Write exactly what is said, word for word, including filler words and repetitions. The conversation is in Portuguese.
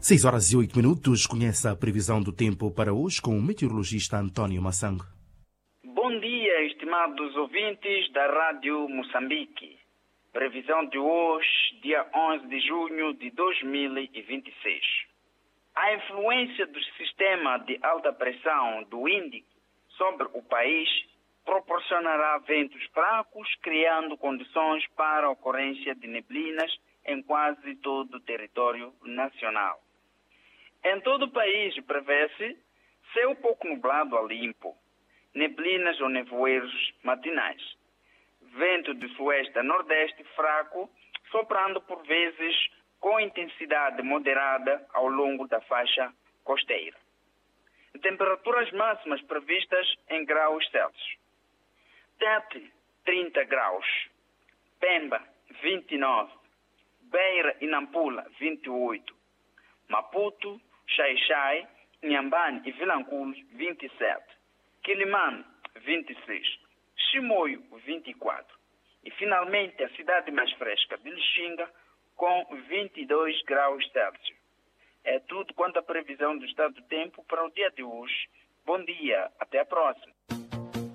seis horas e oito minutos. Conhece a previsão do tempo para hoje com o meteorologista António Massango. Bom dia, estimados ouvintes da Rádio Moçambique. Previsão de hoje, dia onze de junho de dois mil e vinte e seis. A influência do sistema de alta pressão do Índico sobre o país proporcionará ventos fracos, criando condições para a ocorrência de neblinas em quase todo o território nacional. Em todo o país prevê-se céu pouco nublado a limpo, neblinas ou nevoeiros matinais. Vento de sueste a nordeste fraco, soprando por vezes com intensidade moderada ao longo da faixa costeira. Temperaturas máximas previstas em graus Celsius. Tete, trinta graus. Pemba, vinte e nove. Beira e Nampula, vinte e oito. Maputo, Xai-Xai, Inhambane e Vilanculos, vinte e sete. Quilimane, vinte e seis. Chimoio, vinte e quatro. E finalmente a cidade mais fresca de Lixinga, com vinte e dois graus Celsius. É tudo quanto à previsão do estado do tempo para o dia de hoje. Bom dia, até a próxima.